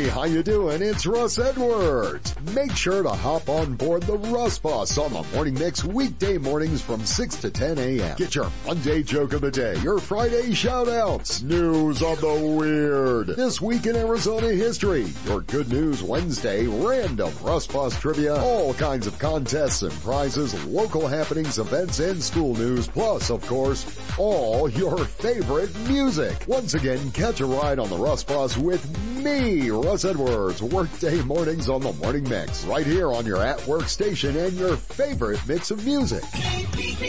how you doing? It's Russ Edwards. Make sure to hop on board the Russ Bus on the Morning Mix weekday mornings from 6 to 10 a.m. Get your Monday joke of the day, your Friday shout-outs, news of the weird, this week in Arizona history, your Good News Wednesday, random Russ Bus trivia, all kinds of contests and prizes, local happenings, events, and school news, plus, of course, all your favorite music. Once again, catch a ride on the Russ Bus with me, Russ Edwards, workday mornings on the Morning Mix, right here on your at-work station and your favorite mix of music.